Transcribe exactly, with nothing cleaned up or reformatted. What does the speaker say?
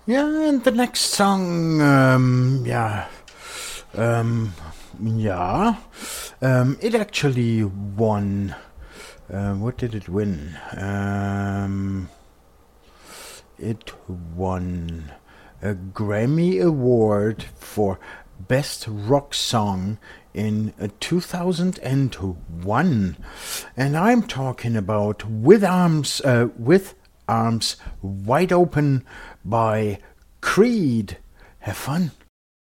Yeah, and the next song, um, yeah, um, yeah, um, it actually won. Uh, what did it win? Um, it won a Grammy Award for Best Rock Song in uh, two thousand one, and I'm talking about "With Arms uh, with Arms Wide Open" by Creed. Have fun.